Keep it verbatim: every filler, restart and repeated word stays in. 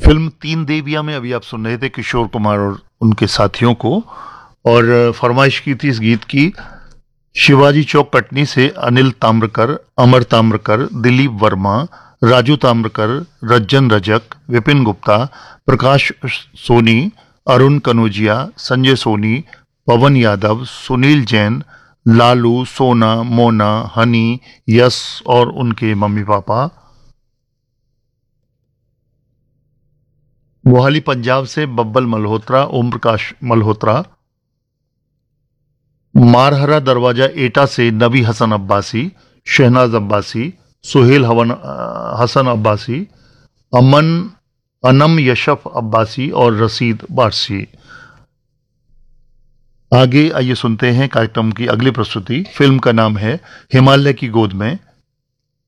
Film तीन देवियां में अभी आप सुन रहे थे किशोर कुमार और उनके साथियों को। और फरमाइश की थी इस गीत की शिवाजी चौक कटनी से अनिल ताम्रकर, अमर ताम्रकर, दिलीप वर्मा, राजू ताम्रकर, रज्जन रजक, विपिन गुप्ता, प्रकाश सोनी, अरुण कनौजिया, संजय सोनी, पवन यादव, सुनील जैन, लालू, सोना, मोना, हनी, यश और उनके मम्मी पापा। मोहाली पंजाब से बब्बल मल्होत्रा, ओम प्रकाश मल्होत्रा। मारहरा दरवाजा एटा से नबी हसन अब्बासी, शहनाज अब्बासी, सुहेल हवन हसन अब्बासी, अमन अनम यशफ अब्बासी और रसीद बारसी। आगे आइए सुनते हैं कार्यक्रम की अगली प्रस्तुति। फिल्म का नाम है हिमालय की गोद में।